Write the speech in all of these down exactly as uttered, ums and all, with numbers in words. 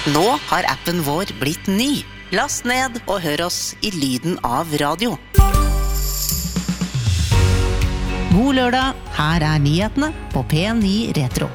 Nå har appen vår blitt ny. Last ned og hør oss i lyden av radio. God lørdag, her er nyhetene på P ni Retro.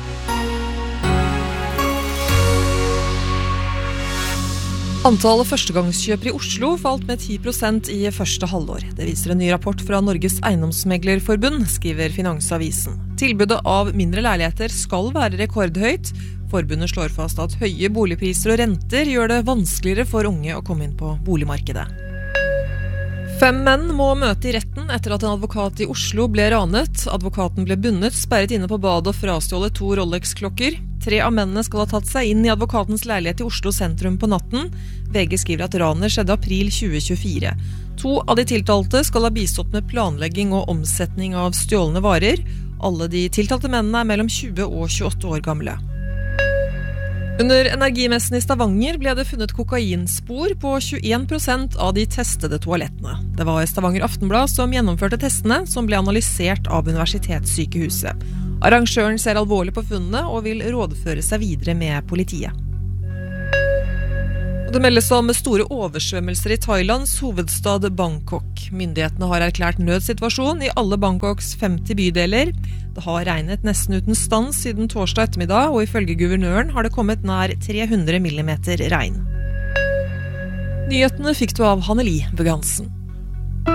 Antallet førstegangskjøpere i Oslo falt med ti prosent i første halvår. Det viser en ny rapport fra Norges Eiendomsmeglerforbund, skriver Finansavisen. Tilbudet av mindre leiligheter skal være rekordhøyt. Forbundet slår fast at høye boligpriser og renter gjør det vanskeligere for unge å komme inn på boligmarkedet. Fem menn må møte i retten etter at en advokat i Oslo ble ranet. Advokaten ble bundet, sperret inne på badet og frastjålet to Rolex-klokker. Tre av mennene skal ha tatt seg inn i advokatens leilighet i Oslo sentrum på natten. V G skriver at ranet skjedde april tjue tjuefire. To av de tiltalte skal ha bistått med planlegging og omsetning av stjålne varer. Alle de tiltalte mennene er mellom tjue og tjueåtte år gamle. Under energimessen i Stavanger ble det funnet kokainspor på tjueen prosent av de testede toalettene. Det var Stavanger Aftenblad som gjennomførte testene, som ble analysert av Universitetssykehuset. Arrangøren ser alvorlig på funnene og vil rådføre seg videre med politiet. Det meldes om store oversvømmelser i Thailands hovedstad Bangkok. Myndighetene har erklært nødsituasjon i alle Bangkoks femti bydeler. Det har regnet nesten uten stans siden torsdag ettermiddag, og ifølge guvernøren har det kommet nær tre hundre millimeter regn. Nyhetene fikk du av Hanneli Bughansen.